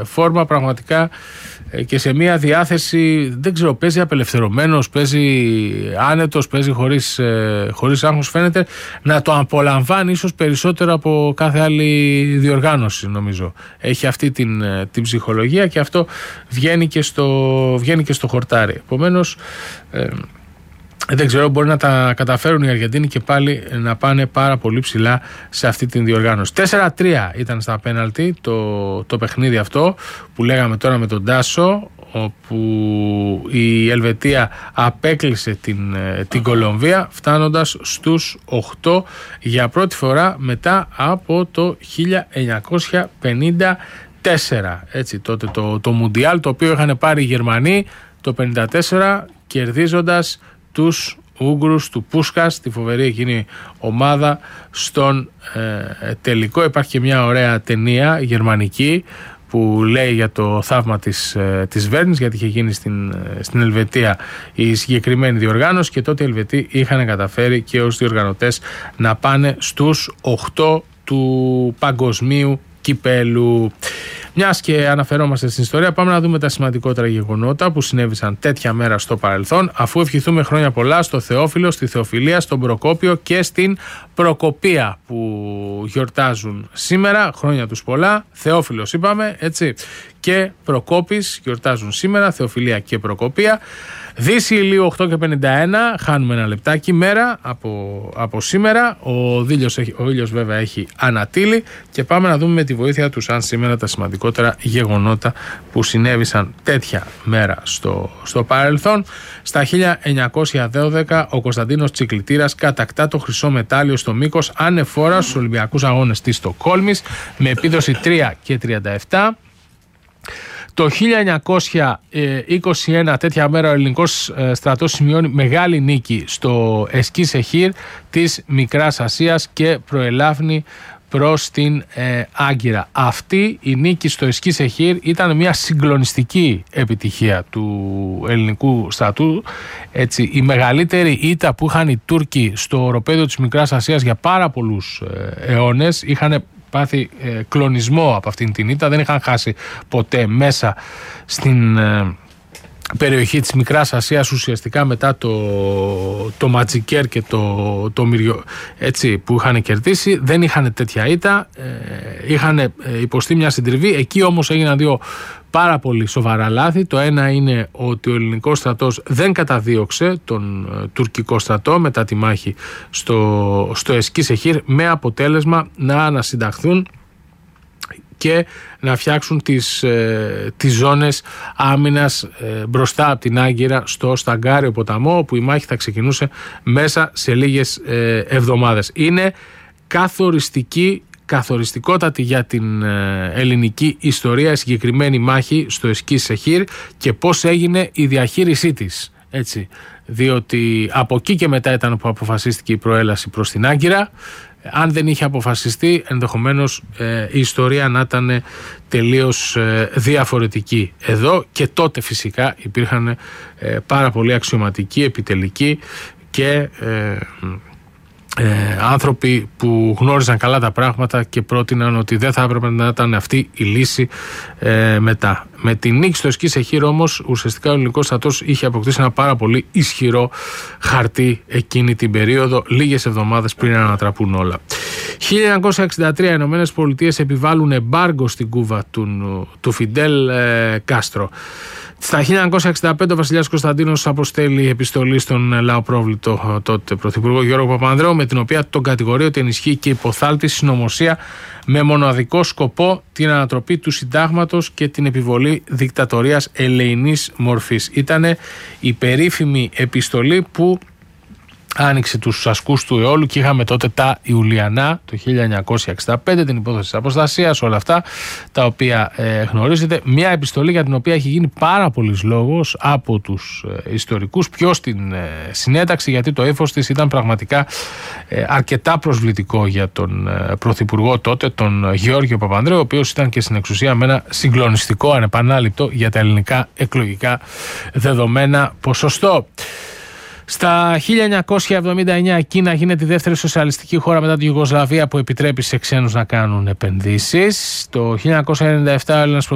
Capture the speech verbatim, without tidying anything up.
φόρμα πραγματικά και σε μια διάθεση, δεν ξέρω, παίζει απελευθερωμένος, παίζει άνετος, παίζει χωρίς, χωρίς άγχος, φαίνεται να το απολαμβάνει ίσως περισσότερο από κάθε άλλη διοργάνωση, νομίζω. Έχει αυτή την, την ψυχολογία και αυτό βγαίνει και στο, βγαίνει και στο χορτάρι. Επομένως, ε, δεν ξέρω, μπορεί να τα καταφέρουν οι Αργεντίνοι και πάλι να πάνε πάρα πολύ ψηλά σε αυτή την διοργάνωση. τέσσερα τρία ήταν στα πέναλτι το, το παιχνίδι αυτό που λέγαμε τώρα με τον Τάσο, όπου η Ελβετία απέκλεισε την, την Κολομβία φτάνοντας στους οκτώ για πρώτη φορά μετά από το χίλια εννιακόσια πενήντα τέσσερα. Έτσι, τότε το, το Μουντιάλ, το οποίο είχαν πάρει οι Γερμανοί το πενήντα τέσσερα κερδίζοντας τους Ούγγρους του Πούσκας, τη φοβερή εκείνη ομάδα στον ε, τελικό. Υπάρχει και μια ωραία ταινία γερμανική που λέει για το θαύμα της, ε, της Βέρνης, γιατί είχε γίνει στην, ε, στην Ελβετία η συγκεκριμένη διοργάνωση και τότε οι Ελβετοί είχαν καταφέρει και ως διοργανωτές να πάνε στους οκτώ του παγκοσμίου κυπέλου. Μιας και αναφερόμαστε στην ιστορία, πάμε να δούμε τα σημαντικότερα γεγονότα που συνέβησαν τέτοια μέρα στο παρελθόν, αφού ευχηθούμε χρόνια πολλά στο Θεόφιλο, στη Θεοφιλία, στον Προκόπιο και στην Προκοπία που γιορτάζουν σήμερα. Χρόνια τους πολλά. Θεόφιλος είπαμε, έτσι, και Προκόπης γιορτάζουν σήμερα, Θεοφιλία και Προκοπία. Δύση ηλίου οκτώ και πενήντα ένα, χάνουμε ένα λεπτάκι μέρα από, από σήμερα. Ο, δίλιος έχει, ο ήλιος βέβαια έχει ανατείλει και πάμε να δούμε με τη βοήθεια του σαν σήμερα τα σημαντικότερα γεγονότα που συνέβησαν τέτοια μέρα στο, στο παρελθόν. Στα χίλια εννιακόσια δώδεκα ο Κωνσταντίνος Τσικλητήρας κατακτά το χρυσό μετάλλιο στο μήκος ανεφόρα στους Ολυμπιακούς Αγώνες της Στοκχόλμης με επίδοση τρία και τριάντα επτά. Το χίλια εννιακόσια είκοσι ένα τέτοια μέρα ο ελληνικός στρατός σημειώνει μεγάλη νίκη στο Εσκί Σεχίρ της Μικράς Ασίας και προελάβει προς την ε, Άγκυρα. Αυτή η νίκη στο Εσκί Σεχίρ ήταν μια συγκλονιστική επιτυχία του ελληνικού στρατού. Έτσι, η μεγαλύτερη ήττα που είχαν οι Τούρκοι στο οροπέδιο της Μικράς Ασίας για πάρα πολλούς ε, αιώνες. Είχαν πάθει ε, κλονισμό από αυτήν την ήττα, δεν είχαν χάσει ποτέ μέσα στην ε, περιοχή της Μικράς Ασίας, ουσιαστικά μετά το, το Ματζικέρ και το, το Μυριο, έτσι, που είχαν κερδίσει, δεν είχαν τέτοια ήττα, ε, είχαν ε, υποστεί μια συντριβή. Εκεί όμως έγιναν δύο πάρα πολύ σοβαρά λάθη. Το ένα είναι ότι ο ελληνικός στρατός δεν καταδίωξε τον ε, τουρκικό στρατό μετά τη μάχη στο, στο Εσκί Σεχίρ, με αποτέλεσμα να ανασυνταχθούν και να φτιάξουν τις, ε, τις ζώνες άμυνας ε, μπροστά από την Άγκυρα στο Σταγκάριο ποταμό, όπου η μάχη θα ξεκινούσε μέσα σε λίγες ε, εβδομάδες. Είναι καθοριστική, καθοριστικότατη για την ε, ελληνική ιστορία η συγκεκριμένη μάχη στο Εσκί Σεχίρ και πώς έγινε η διαχείρισή της. Έτσι, διότι από εκεί και μετά ήταν που αποφασίστηκε η προέλαση προς την Άγκυρα. Αν δεν είχε αποφασιστεί, ενδεχομένως ε, η ιστορία να ήταν τελείως ε, διαφορετική. Εδώ και τότε φυσικά υπήρχαν ε, πάρα πολύ αξιωματικοί, επιτελικοί και ε, ε, άνθρωποι που γνώριζαν καλά τα πράγματα και πρότειναν ότι δεν θα έπρεπε να ήταν αυτή η λύση ε, μετά. Με την νίκη στο Εσκί Σεχίρ όμως ουσιαστικά ο ελληνικός στρατός είχε αποκτήσει ένα πάρα πολύ ισχυρό χαρτί εκείνη την περίοδο, λίγες εβδομάδες πριν ανατραπούν όλα. χίλια εννιακόσια εξήντα τρία οι Ηνωμένες Πολιτείες επιβάλλουν εμπάργκο στην Κούβα του, του Φιντέλ ε, Κάστρο. Στα χίλια εννιακόσια εξήντα πέντε ο βασιλιάς Κωνσταντίνος αποστέλει επιστολή στον λαοπρόβλητο τότε πρωθυπουργό Γιώργο Παπανδρέου, με την οποία τον κατηγορεί ότι ενισχύει και υποθάλπτει συνωμοσία με μοναδικό σκοπό την ανατροπή του συντάγματος και την επιβολή δικτατορίας ελεηνής μορφής. Ήτανε η περίφημη επιστολή που άνοιξε τους ασκούς του αιώλου και είχαμε τότε τα Ιουλιανά το χίλια εννιακόσια εξήντα πέντε, την υπόθεση της αποστασίας, όλα αυτά τα οποία ε, γνωρίζετε. Μια επιστολή για την οποία έχει γίνει πάρα πολύς λόγος από τους ε, ιστορικούς, ποιος την ε, συνέταξε, γιατί το ύφος της ήταν πραγματικά ε, αρκετά προσβλητικό για τον ε, πρωθυπουργό τότε, τον Γεώργιο Παπανδρέου, ο οποίος ήταν και στην εξουσία με ένα συγκλονιστικό, ανεπανάληπτο για τα ελληνικά εκλογικά δεδομένα ποσοστό. Στα χίλια εννιακόσια εβδομήντα εννέα η Κίνα γίνεται η δεύτερη σοσιαλιστική χώρα μετά τη Ιουγκοσλαβία που επιτρέπει σε ξένους να κάνουν επενδύσεις. Το χίλια εννιακόσια ενενήντα επτά ο Έλληνας